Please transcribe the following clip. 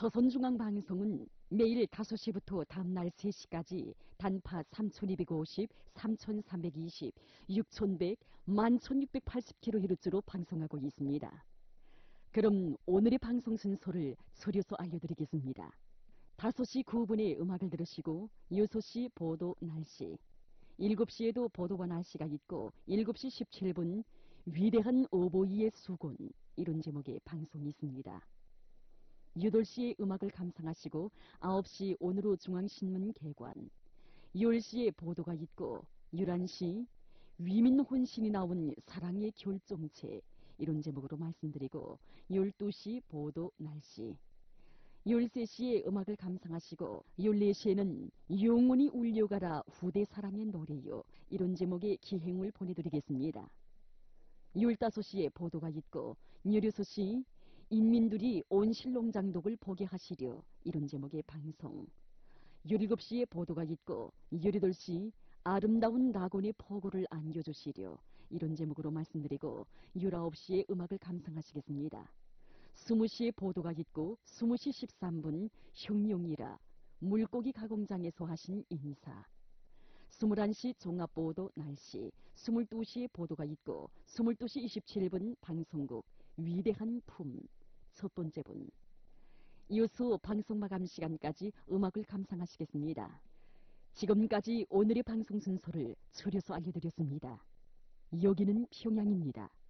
조선중앙방송은 매일 5시부터 다음날 3시까지 단파 3250, 3320, 6100, 11680kHz로 방송하고 있습니다. 그럼 오늘의 방송 순서를 서류서 알려드리겠습니다. 5시 9분에 음악을 들으시고 6시 보도 날씨, 7시에도 보도와 날씨가 있고 7시 17분 위대한 오보이의 수군 이런 제목의 방송이 있습니다. 8시에 음악을 감상하시고 9시 오늘의 중앙신문 개관, 10시에 보도가 있고 11시 위민혼신이 나온 사랑의 결정체 이런 제목으로 말씀드리고 12시 보도 날씨, 13시에 음악을 감상하시고 14시에는 영원히 울려가라 후대 사랑의 노래요 이런 제목의 기행을 보내드리겠습니다. 15시에 보도가 있고 16시 인민들이 온실농장독을 보게 하시려 이런 제목의 방송, 17시에 보도가 있고 18시 아름다운 낙원의 포구를 안겨주시려 이런 제목으로 말씀드리고 19시에 음악을 감상하시겠습니다. 20시에 보도가 있고 20시 13분 형용이라 물고기 가공장에서 하신 인사, 21시 종합보도 날씨, 22시에 보도가 있고 22시 27분 방송국 위대한 품 첫 번째 분. 이어서 방송 마감 시간까지 음악을 감상하시겠습니다. 지금까지 오늘의 방송 순서를 줄여서 알려드렸습니다. 여기는 평양입니다.